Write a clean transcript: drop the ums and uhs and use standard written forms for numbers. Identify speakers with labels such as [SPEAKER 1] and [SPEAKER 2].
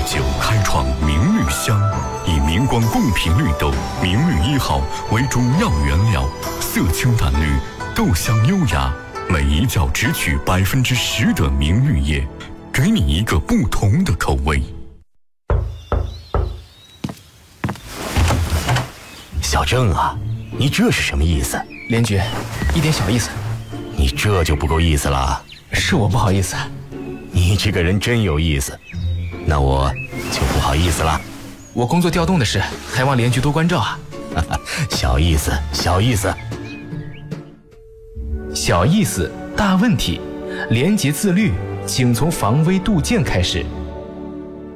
[SPEAKER 1] 酒开创明绿香，以明光贡品绿豆明绿1号为主要原料，色清淡绿，豆香优雅，每一角只取10%的明绿叶，给你一个不同的口味。
[SPEAKER 2] 小郑啊，你这是什么意思？
[SPEAKER 3] 连局，一点小意思。
[SPEAKER 2] 你这就不够意思了。
[SPEAKER 3] 是我不好意思。
[SPEAKER 2] 你这个人真有意思，那我就不好意思了。
[SPEAKER 3] 我工作调动的事，还望连局多关照啊。
[SPEAKER 2] 小意思，小意思。
[SPEAKER 3] 小意思，大问题。廉洁自律，请从防微杜渐开始。